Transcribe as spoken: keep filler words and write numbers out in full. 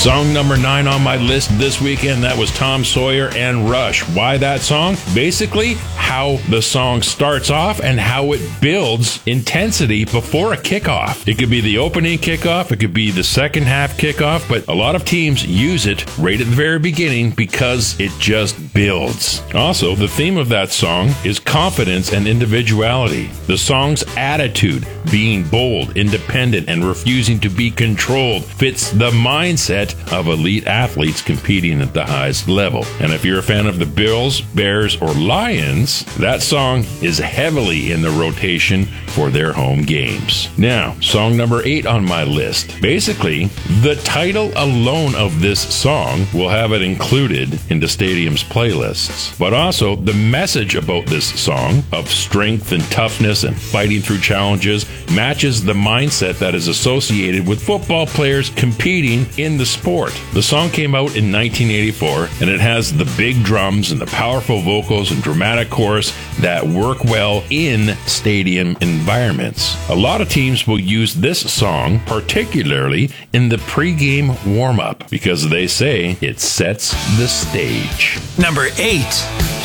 Song number nine on my list this weekend, that was Tom Sawyer and Rush. Why that song? Basically, how the song starts off and how it builds intensity before a kickoff. It could be the opening kickoff, it could be the second half kickoff, but a lot of teams use it right at the very beginning because it just builds. Also, the theme of that song is confidence and individuality. The song's attitude, being bold, independent, and refusing to be controlled, fits the mindset of elite athletes competing at the highest level. And if you're a fan of the Bills, Bears, or Lions, that song is heavily in the rotation for their home games. Now, song number eight on my list. Basically, the title alone of this song will have it included in the stadium's playlists. But also, the message about this song of strength and toughness and fighting through challenges matches the mindset that is associated with football players competing in the sport. The song came out in nineteen eighty-four, and it has the big drums and the powerful vocals and dramatic chorus that work well in stadium environments. A lot of teams will use this song, particularly in the pregame warm-up, because they say it sets the stage. Number eight.